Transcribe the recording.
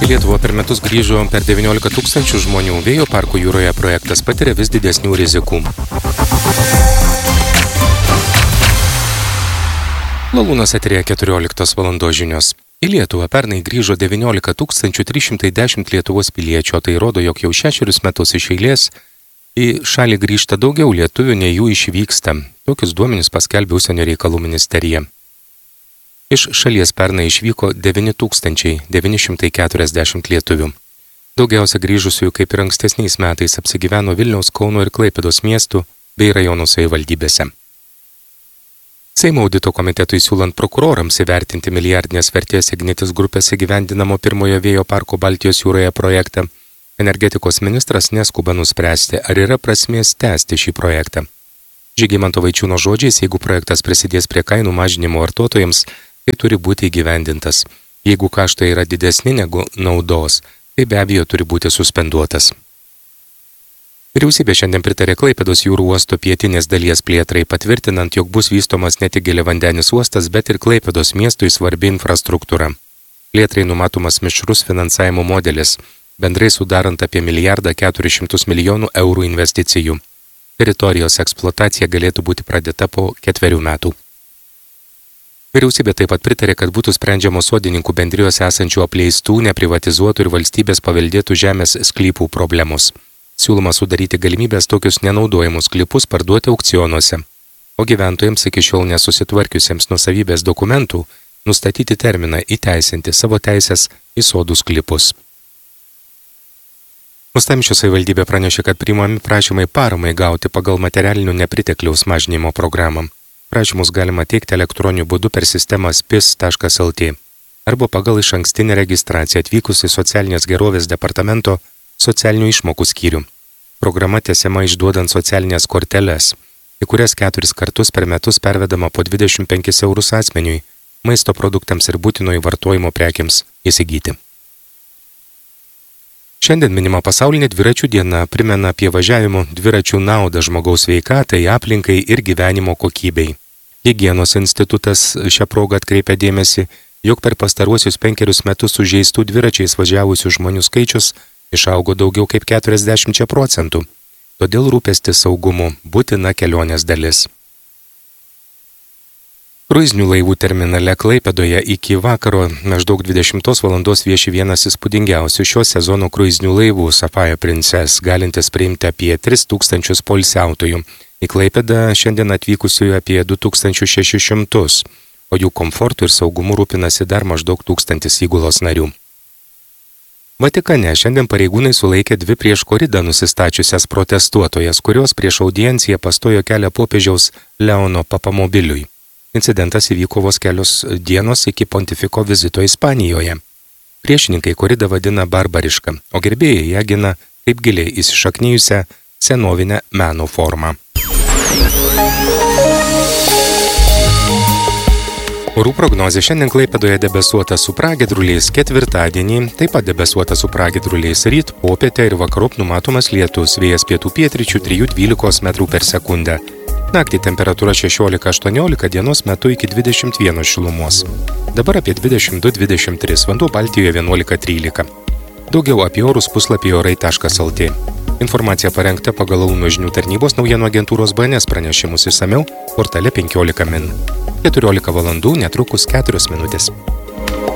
Į Lietuvą per metus grįžo per 19 000 žmonių. Vėjo parkų jūroje projektas patiria vis didesnių rizikų. Lalūnas eterėje 14 val. Žinios. Į Lietuvą pernai grįžo 19 310 Lietuvos piliečių, tai rodo, jog jau 6 metus iš eilės į šalį grįžta daugiau lietuvių, nei jų išvyksta. Tokius duomenis paskelbė Užsienio reikalų ministerija. Iš šalies pernai išvyko 9940 lietuvių. Daugiausia grįžusiųjų, kaip ir ankstesniais metais, apsigyveno Vilniaus, Kauno ir Klaipėdos miestų bei rajonų savivaldybėse. Seimo audito komitetui siūlant prokurorams įvertinti milijardinės vertės Ignitis grupės įgyvendinamo pirmojo vėjo parko Baltijos jūroje projektą, energetikos ministras neskuba nuspręsti, ar yra prasmės tęsti šį projektą. Žygimanto Vaičiūno žodžiais, jeigu projektas prisidės prie kainų mažinimo vartotojams, tai turi būti įgyvendintas. Jeigu kaštai yra didesni negu naudos, tai be abejo turi būti suspenduotas. Vyriausybė šiandien pritarė Klaipėdos jūrų uosto pietinės dalies plėtrai, patvirtinant, jog bus vystomas ne tik giliavandenis uostas, bet ir Klaipėdos miestui svarbi infrastruktūra. Plėtrai numatomas mišrus finansavimo modelis, bendrai sudarant apie 1,4 milijardo eurų investicijų. Teritorijos eksploatacija galėtų būti pradėta po 4 metų. Vyriausybė taip pat pritarė, kad būtų sprendžiamos sodininkų bendrijos esančių apleistų, neprivatizuotų ir valstybės paveldėtų žemės sklypų problemos. Siūloma sudaryti galimybės tokius nenaudojamus sklypus parduoti aukcionuose, o gyventojams iki šiol nesusitvarkiusiems nuosavybės dokumentų nustatyti terminą įteisinti savo teisės į sodų sklypus. Uostamiesčio savivaldybė pranešė, kad priimami prašymai paramai gauti pagal materialinio nepritekliaus mažinimo programą. Prašymus galima teikti elektroniniu būdu per sistemą spis.lt arba pagal išankstinę registraciją atvykus į Socialinės gerovės departamento socialinių išmokų skyrių. Programa tęsiama išduodant socialinės korteles, į kurias 4 kartus per metus pervedama po 25 eurus asmeniui, maisto produktams ir būtinojo vartojimo prekiams įsigyti. Šiandien minima pasaulinė dviračių diena, primena apie važiavimo dviračių naudą žmogaus sveikatai, aplinkai ir gyvenimo kokybei. Higienos institutas šią progą atkreipia dėmesį, jog per pastaruosius 5 metus sužeistų dviračiais važiavusių žmonių skaičius išaugo daugiau kaip 40%, todėl rūpestis saugumu būtina kelionės dalis. Kruizinių laivų terminale Klaipėdoje iki vakaro maždaug 20 val. Vieši vienas įspūdingiausių šio sezono kruizinių laivų Sapphire Princess, galintis priimti apie 3000 poilsiautojų. Į Klaipėdą šiandien atvykusiųjų apie 2600, o jų komfortu ir saugumu rūpinasi dar maždaug 1000 įgulos narių. Vatikane šiandien pareigūnai sulaikė 2 prieš koridą nusistačiusias protestuotojas, kurios prieš audienciją pastojo kelią popiežiaus Leono papamobiliui. Incidentas įvyko vos kelios dienos iki pontifiko vizito Ispanijoje. Priešininkai koridą vadina barbarišką, o gerbėjai ją gina kaip giliai įsišaknijusią senovinę meno formą. Orų prognozė šiandien Klaipėdoje debesuota su pragiedruliais, ketvirtadienį taip pat debesuota su pragiedruliais, ryt popietę ir vakarop numatomas lietus, vėjas pietų pietryčių 3–12 metrų per sekundę. Naktį temperatūra 16–18, dienos metu iki 21 šilumos. Dabar apie 22–23, vanduo Baltijoje 11–13. Daugiau apie orus puslapyje orai.lt. Informacija parengta pagal Launo žinių tarnybos naujienų agentūros BNS pranešimus išsamiau portale 15 min. 14 valandų netrukus 4 minutės.